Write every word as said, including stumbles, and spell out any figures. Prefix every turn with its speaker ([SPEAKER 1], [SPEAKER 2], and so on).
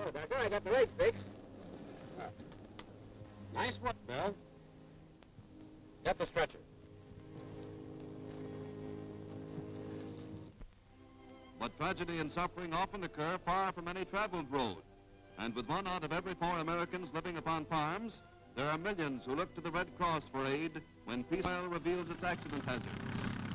[SPEAKER 1] Oh, Doctor, I got the leg fixed. Uh, nice work, Bill. Get the stretcher.
[SPEAKER 2] But tragedy and suffering often occur far from any traveled road. And with one out of every four Americans living upon farms, there are millions who look to the Red Cross for aid when peace oil reveals its accident hazard.